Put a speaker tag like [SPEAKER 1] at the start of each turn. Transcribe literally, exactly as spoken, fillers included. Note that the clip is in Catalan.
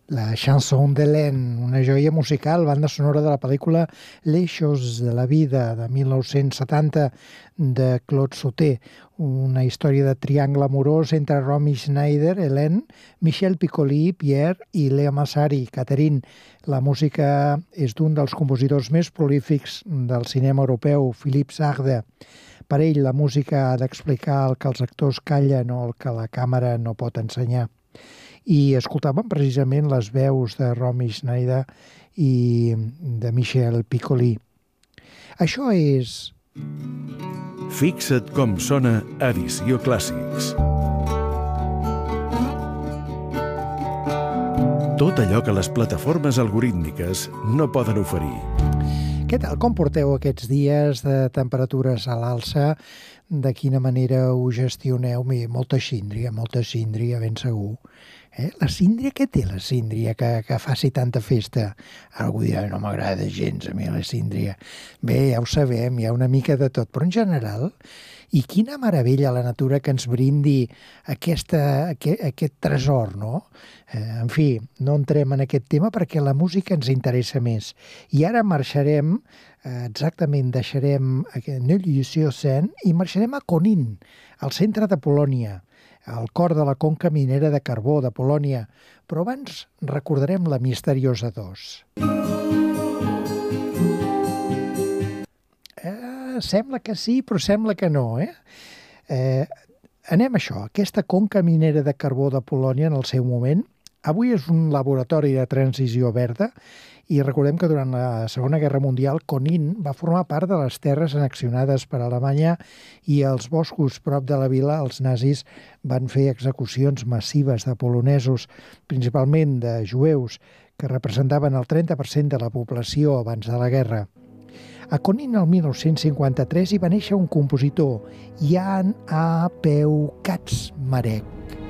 [SPEAKER 1] La Chanson d'Hélène, una joia musical, banda sonora de la pel·lícula Les choses de la vida, de mil nou-cents setanta, de Claude Sauté, una història de triangle amorós entre Romy Schneider, Hélène, Michel Piccoli, Pierre i Léa Massari, Catherine. La música és d'un dels compositors més prolífics del cinema europeu, Philippe Sardou. Per ell, la música ha d'explicar el que els actors callen o el que la càmera no pot ensenyar. I escoltàvem precisament les veus de Romy Schneider i de Michel Piccoli. Això és...
[SPEAKER 2] Fixa't com sona Edició Clàssics. Tot allò que les plataformes algorítmiques no poden oferir.
[SPEAKER 1] Què tal? Com porteu aquests dies de temperatures a l'alça? De quina manera ho gestioneu? Molta síndria, molta síndria, ben segur. Eh? La síndria, què té la síndria que, que faci tanta festa? Algú dirà, no m'agrada gens a mi la síndria. Bé, ja ho sabem, hi ha una mica de tot, però en general, i quina meravella la natura que ens brindi aquesta, aquest, aquest tresor, no? Eh, en fi, no entrem en aquest tema perquè la música ens interessa més. I ara marxarem, eh, exactament, deixarem Neuilly-sur-Seine i marxarem a Konin, al centre de Polònia, al cor de la conca minera de carbó de Polònia, però abans recordarem la Misteriosa dos. Eh, sembla que sí, però sembla que no, eh? eh anem a això, aquesta conca minera de carbó de Polònia en el seu moment, avui és un laboratori de transició verda i recordem que durant la Segona Guerra Mundial Konin va formar part de les terres annexionades per Alemanya i als boscos prop de la vila els nazis van fer execucions massives de polonesos, principalment de jueus, que representaven el trenta per cent de la població abans de la guerra. A Konin, el mil nou-cents cinquanta-tres, hi va néixer un compositor, Jan A. Peu Kaczmarek.